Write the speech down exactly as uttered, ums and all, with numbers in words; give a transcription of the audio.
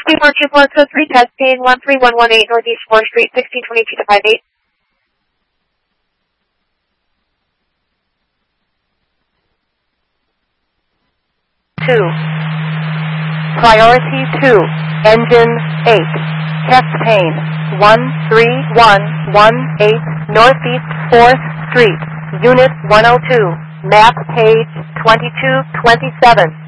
four two four code three testing one three one one eight Northeast fourth Street sixteen twenty-two to five eight. two. Priority two. Engine eight. Test pane one three one one eight Northeast fourth Street. Unit one oh two. Map page twenty-two twenty-seven.